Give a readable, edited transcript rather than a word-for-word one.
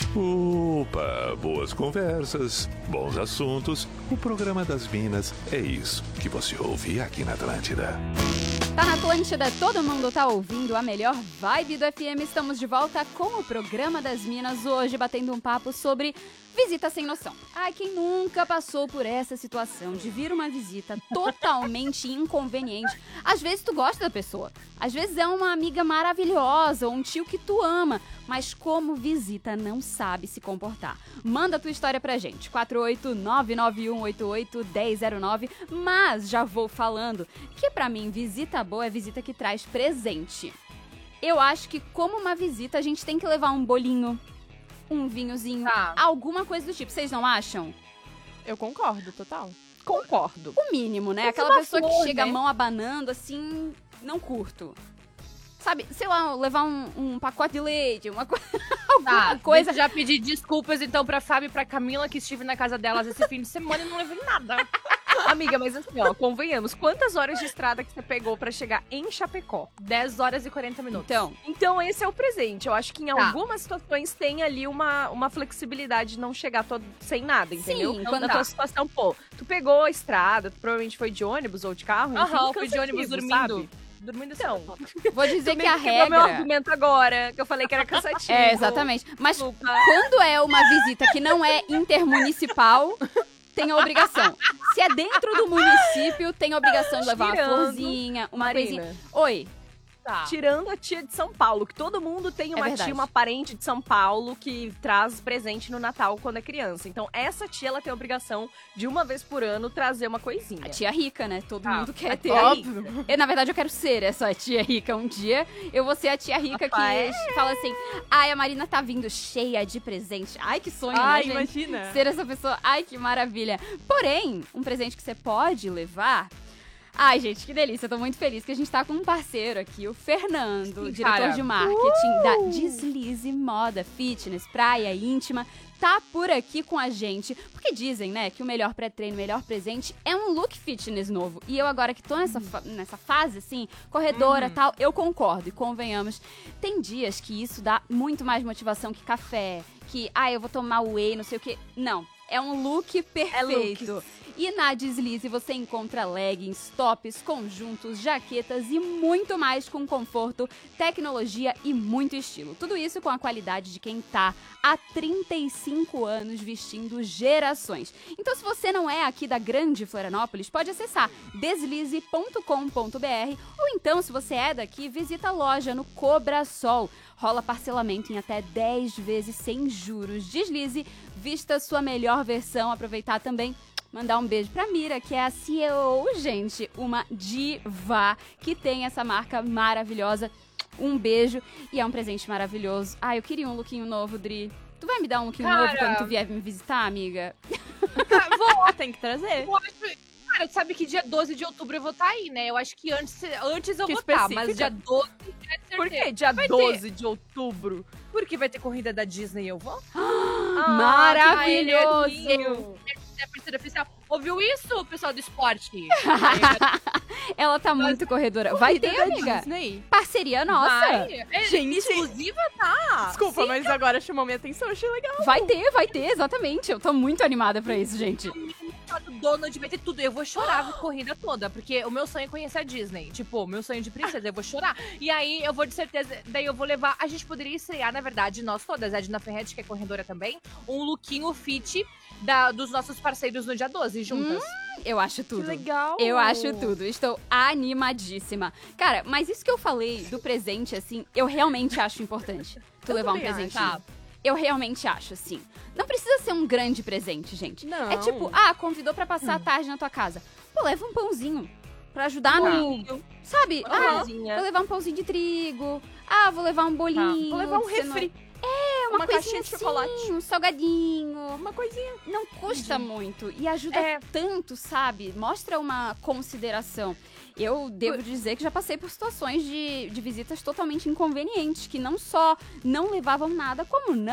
Opa, boas conversas, bons assuntos. O programa das Minas é isso que você ouve aqui na Atlântida. Tá na Atlântida, todo mundo tá ouvindo a melhor vibe do FM. Estamos de volta com o programa das Minas, hoje batendo um papo sobre visita sem noção. Ai, quem nunca passou por essa situação de vir uma visita totalmente inconveniente? Às vezes tu gosta da pessoa, às vezes é uma amiga maravilhosa ou um tio que tu ama, mas como visita não sabe se comportar. Manda a tua história pra gente, 48991881009, mas já vou falando que pra mim visita boa é visita que traz presente. Eu acho que como uma visita a gente tem que levar um bolinho, um vinhozinho, alguma coisa do tipo. Vocês não acham? Eu concordo, total. Concordo. O mínimo, né? Aquela pessoa que chega a mão abanando, assim, não curto. Sabe, sei lá, levar um pacote de leite, uma coisa. Alguma coisa. Já pedi desculpas, então, pra Fábio e pra Camila, que estive na casa delas esse fim de semana e não levei nada. Amiga, mas assim, ó, convenhamos. Quantas horas de estrada que você pegou pra chegar em Chapecó? 10 horas e 40 minutos. Então esse é o presente. Eu acho que em algumas situações tem ali uma flexibilidade de não chegar sem nada, entendeu? Sim, na tua situação, pô, tu pegou a estrada, tu provavelmente foi de ônibus ou de carro. Aham, fui de ônibus dormindo. Sabe? Dormindo então, vou dizer que a regra... meu argumento agora, que eu falei que era cansativo. É, exatamente. Mas quando é uma visita que não é intermunicipal, tem a obrigação. Se é dentro do município, tem a obrigação de levar uma florzinha, uma coisinha. Oi. Tirando a tia de São Paulo, que todo mundo tem uma tia, uma parente de São Paulo que traz presente no Natal quando é criança. Então, essa tia, ela tem a obrigação de uma vez por ano trazer uma coisinha. A tia rica, né? Todo mundo quer ter. Óbvio. Na verdade, eu quero ser essa tia rica um dia. Eu vou ser a tia rica que fala assim, ai, a Marina tá vindo cheia de presente. Ai, que sonho, né, gente? Imagina. Ser essa pessoa. Ai, que maravilha. Porém, um presente que você pode levar... Ai, gente, que delícia. Eu tô muito feliz que a gente tá com um parceiro aqui, o Fernando, diretor de marketing da Deslize Moda, Fitness, Praia Íntima. Tá por aqui com a gente, porque dizem, né, que o melhor pré-treino, o melhor presente é um look fitness novo. E eu agora que tô nessa fase, assim, corredora e tal, eu concordo. E convenhamos, tem dias que isso dá muito mais motivação que café, que, eu vou tomar whey, não sei o quê. Não, é um look perfeito. E na Deslize você encontra leggings, tops, conjuntos, jaquetas e muito mais com conforto, tecnologia e muito estilo. Tudo isso com a qualidade de quem tá há 35 anos vestindo gerações. Então, se você não é aqui da grande Florianópolis, pode acessar deslize.com.br ou então, se você é daqui, visita a loja no Cobrasol. Rola parcelamento em até 10 vezes sem juros. Deslize, vista sua melhor versão. Aproveitar também, mandar um beijo pra Mira, que é a CEO, gente, uma diva que tem essa marca maravilhosa. Um beijo e é um presente maravilhoso. Eu queria um lookinho novo, Dri. Tu vai me dar um lookinho novo quando tu vier me visitar, amiga? Vou, tem que trazer. Cara, tu sabe que dia 12 de outubro eu vou estar aí, né? Eu acho que antes eu vou estar, mas dia 12 já é certeza. Por que dia 12 de outubro? Porque vai ter corrida da Disney e eu vou? Maravilhoso! É a parceira oficial. Ouviu isso, pessoal do esporte? Ela tá muito corredora. Vai ter, amiga? Disney. Parceria nossa. Gente, exclusiva, tá? Desculpa, mas agora chamou minha atenção, achei legal. Vai ter, exatamente. Eu tô muito animada pra isso, gente. Donald vai ter tudo. Eu vou chorar a corrida toda, porque o meu sonho é conhecer a Disney. Tipo, meu sonho de princesa, eu vou chorar. E aí, eu vou de certeza, daí eu vou levar... A gente poderia estrear, na verdade, nós todas, a Edna Ferretti, que é corredora também, um lookinho fit dos nossos parceiros no dia 12, juntas. Eu acho tudo. Que legal! Eu acho tudo. Estou animadíssima. Cara, mas isso que eu falei do presente, assim, eu realmente acho importante. Tu levar um presentinho. Eu realmente acho, assim. Não precisa ser um grande presente, gente. Não. É tipo, convidou pra passar a tarde na tua casa. Pô, leva um pãozinho pra ajudar no... Sabe? Vou levar um pãozinho de trigo. Vou levar um bolinho. Vou levar um refri. Uma caixinha de chocolate. Um salgadinho. Uma coisinha. Não custa muito. E ajuda tanto, sabe? Mostra uma consideração. Eu devo dizer que já passei por situações de visitas totalmente inconvenientes, que não só não levavam nada, como não